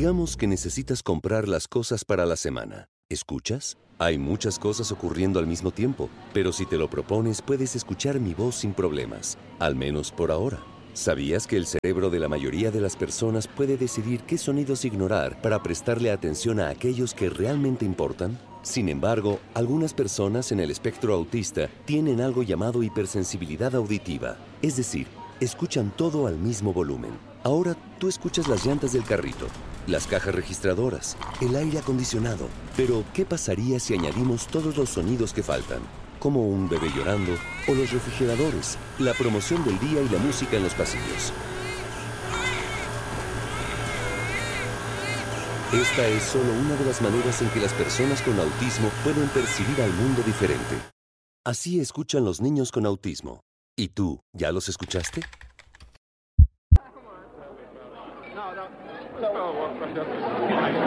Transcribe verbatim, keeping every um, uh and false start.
Digamos que necesitas comprar las cosas para la semana. ¿Escuchas? Hay muchas cosas ocurriendo al mismo tiempo, pero si te lo propones puedes escuchar mi voz sin problemas, al menos por ahora. ¿Sabías que el cerebro de la mayoría de las personas puede decidir qué sonidos ignorar para prestarle atención a aquellos que realmente importan? Sin embargo, algunas personas en el espectro autista tienen algo llamado hipersensibilidad auditiva, es decir, escuchan todo al mismo volumen. Ahora tú escuchas las llantas del carrito, las cajas registradoras, el aire acondicionado. Pero, ¿qué pasaría si añadimos todos los sonidos que faltan? Como un bebé llorando o los refrigeradores, la promoción del día y la música en los pasillos. Esta es solo una de las maneras en que las personas con autismo pueden percibir al mundo diferente. Así escuchan los niños con autismo. ¿Y tú, ya los escuchaste? No, no.